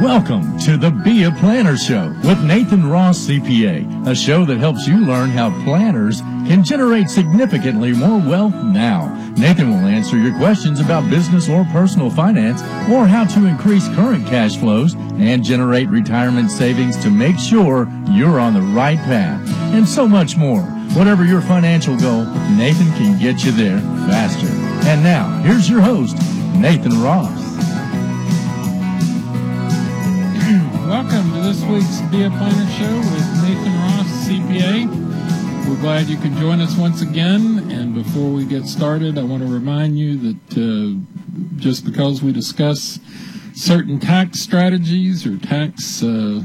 Welcome to the Be a Planner Show with Nathan Ross, CPA, a show that helps you learn how planners can generate significantly more wealth now. Nathan will answer your questions about business or personal finance, or how to increase current cash flows and generate retirement savings to make sure you're on the right path, and so much more. Whatever your financial goal, Nathan can get you there faster. And now, here's your host, Nathan Ross. Welcome to this week's Be a Planner Show with Nathan Ross, CPA. We're glad you can join us once again. And before we get started, I want to remind you that just because we discuss certain tax strategies or tax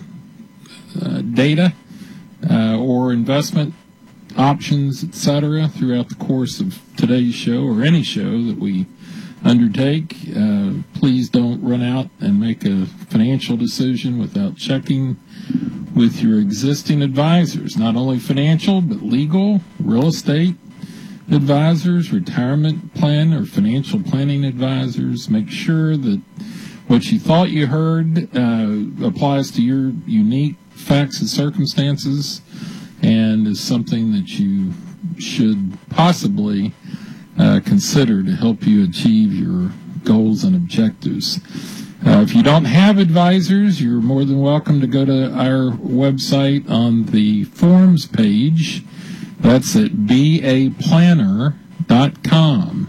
data or investment options, etc., throughout the course of today's show or any show that we undertake, please don't run out and make a financial decision without checking with your existing advisors, not only financial but legal, real estate advisors, retirement plan or financial planning advisors. Make sure that what you thought you heard applies to your unique facts and circumstances and is something that you should possibly consider to help you achieve your goals and objectives. If you don't have advisors, you're more than welcome to go to our website on the forms page. That's at beaplanner.com.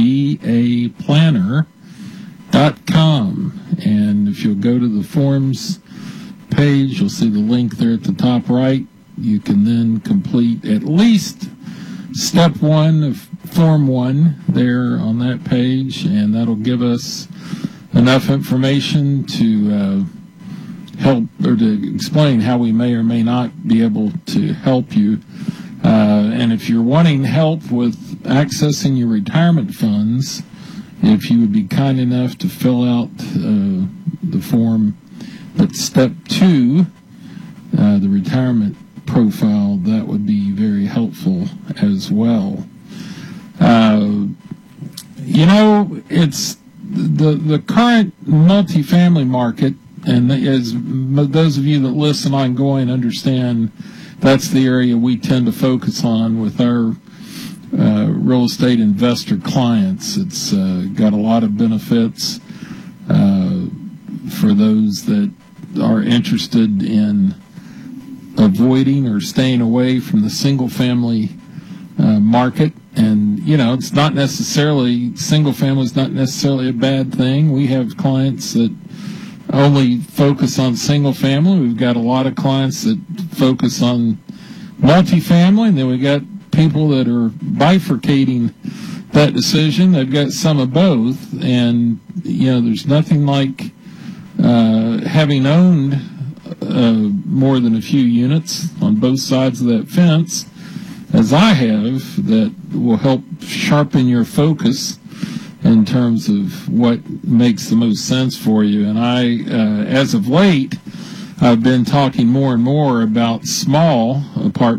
beaplanner.com. And if you'll go to the forms page, you'll see the link there at the top right. You can then complete at least step one of Form 1 there on that page, and that'll give us enough information to help or to explain how we may or may not be able to help you. And if you're wanting help with accessing your retirement funds, if you would be kind enough to fill out the form that's step 2, the retirement profile, that would be very helpful as well. It's the current multifamily market, and as those of you that listen ongoing understand, that's the area we tend to focus on with our real estate investor clients. It's got a lot of benefits for those that are interested in avoiding or staying away from the single-family market. And, it's not necessarily, single family is not necessarily a bad thing. We have clients that only focus on single family. We've got a lot of clients that focus on multifamily, and then we got people that are bifurcating that decision. They've got some of both, and, there's nothing like having owned more than a few units on both sides of that fence, as I have, that will help sharpen your focus in terms of what makes the most sense for you. And I, as of late, I've been talking more and more about small apartment